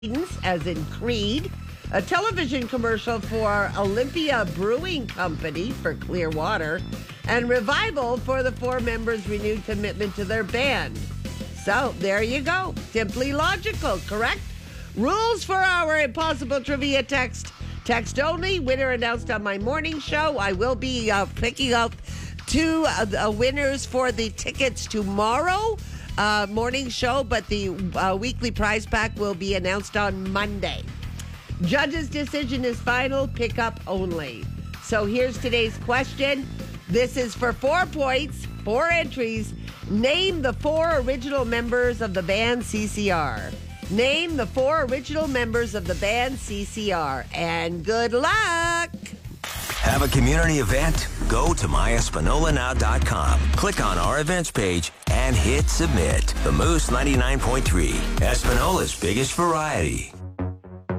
as in Creed, a television commercial for Olympia Brewing Company for clear water, and Revival for the four members' renewed commitment to their band. So there you go. Simply logical, correct? Rules for our Impossible Trivia text. Text only. Winner announced on my morning show. I will be picking up two winners for the tickets tomorrow morning show, but the weekly prize pack will be announced on Monday. Judge's decision is final, pickup only. So here's today's question. This is for 4 points, 4 entries. Name the 4 original members of the band CCR. Name the 4 original members of the band CCR. And good luck! Have a community event? Go to myespanolanow.com. Click on our events page and hit submit. The Moose 99.3, Espanola's biggest variety.